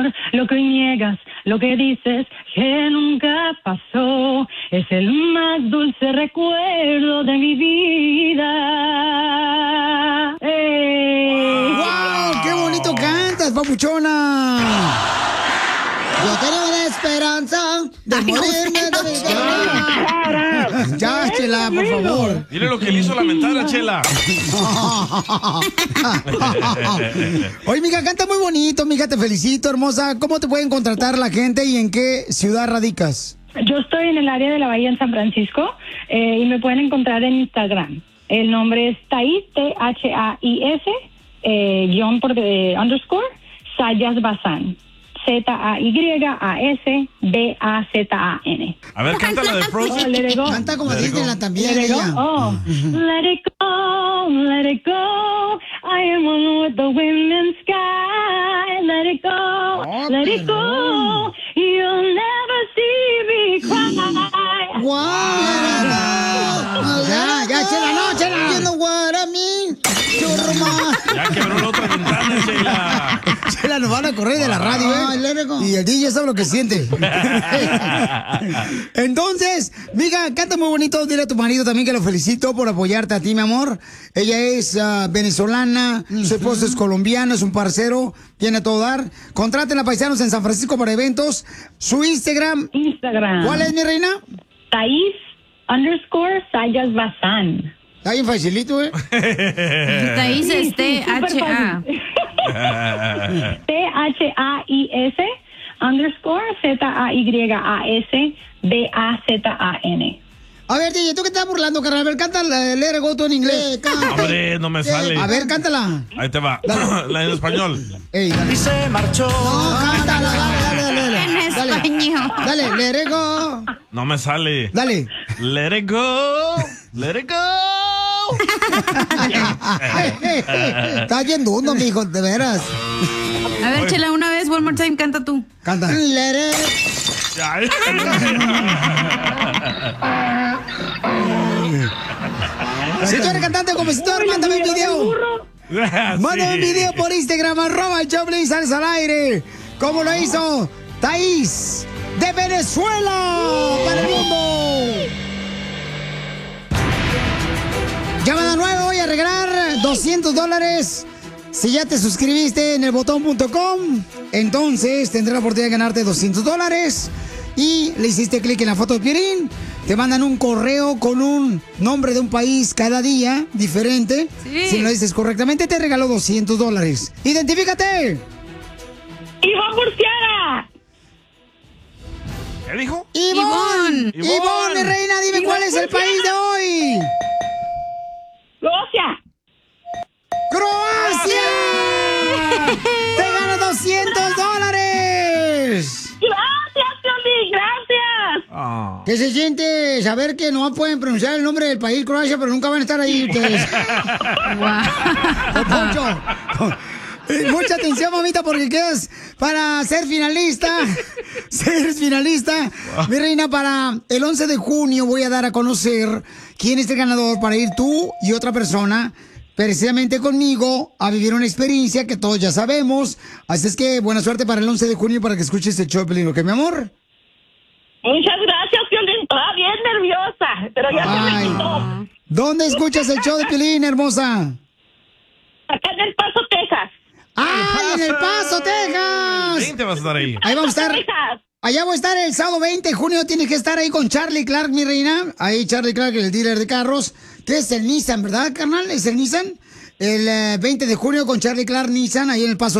lo que niegas, lo que dices que nunca pasó, es el más dulce recuerdo de mi vida. ¡Wow! ¡Qué bonito cantas, papuchona! Yo tengo la esperanza de morirme de mi vida. Ya, Chela, por favor. Mire lo que le hizo lamentar a Chela. Oye, mija, canta muy bonito, mija, te felicito, hermosa. ¿Cómo te pueden contratar la gente y en qué ciudad radicas? Yo estoy en el área de la Bahía en San Francisco y me pueden encontrar en Instagram. El nombre es Thais, Thais, guión por underscore, Sayas Bazán. ZAYASBAZAN. A ver, canta la de Frozen. Canta como Disneyland también. Let it go. Oh. Let it go, let it go. I am one with the wind and sky. Let it go, let it go. You'll never see me cry. ¡Wow! Ya, Chela, no, Chela. You know what I mean? Ya quebró la otra ventana, Chela. Chela, nos van a correr de la radio, ¿eh? Y el DJ sabe lo que siente. Entonces, mija, canta muy bonito. Dile a tu marido también que lo felicito por apoyarte a ti, mi amor. Ella es venezolana, su esposo es colombiano, es un parcero, viene a todo dar. Contrátenla, paisanos, en San Francisco para eventos. Su Instagram. ¿Cuál es, mi reina? Thais _ Sayas Bazán. Está bien facilito, ¿eh? Thais es THA. THAIS _ZAYASBAZAN. A ver, DJ, ¿tú qué estás burlando, carnal? A ver, canta Let It Go tú en inglés. Hombre, no me sale. A ver, cántala. Ahí te va. La en español. Ey, dale. Y se marchó. No, cántala, dale. En español. Dale, Let It Go. No me sale. Dale. Let it go. Let it go. Estás bien dundo, mijo, de veras. A ver, Chela, una vez, one more time, canta tú. Canta. Let it. Si tú eres cantante o compositor, mándame un video. Mándame un video por Instagram, @Choplin, sales al aire. ¿Cómo lo hizo Thais de Venezuela para el mundo? Llamada nueva, voy a regalar $200. Si ya te suscribiste en elbotón.com, entonces tendrás la oportunidad de ganarte $200. Y le hiciste clic en la foto de Piolín, te mandan un correo con un nombre de un país cada día diferente. Sí. Si lo dices correctamente, te regaló $200. ¡Identifícate! Iván Murciana. ¿Qué dijo? ¡Ivonne! ¡Ivonne, reina! Dime cuál es el país de hoy. Croacia. ¡Croacia! ¡Te ganas $200! Gracias, Piolín, gracias. Oh. ¿Qué se siente saber que no pueden pronunciar el nombre del país Croacia, pero nunca van a estar ahí ustedes? Poncho. Mucha atención, mamita, porque quedas para ser finalista. Ser finalista. Mi reina, para el 11 de junio voy a dar a conocer quién es el ganador para ir tú y otra persona precisamente conmigo a vivir una experiencia que todos ya sabemos. Así es que buena suerte para el 11 de junio para que escuches el show, Piolín, ¿ok, mi amor? Muchas gracias, Piolín. Estaba bien nerviosa, pero ya se me quitó. ¿Dónde escuchas el show de Piolín, hermosa? Acá en El Paso, Texas. ¡Ah, en El Paso, Texas! 20 vas a estar ahí. Ahí vamos a estar. Texas. Allá voy a estar el sábado 20 de junio. Tienes que estar ahí con Charlie Clark, mi reina. Ahí Charlie Clark, el dealer de carros, que es el Nissan, ¿verdad, carnal? Es el Nissan. El 20 de junio con Charlie Clark Nissan, ahí en El Paso.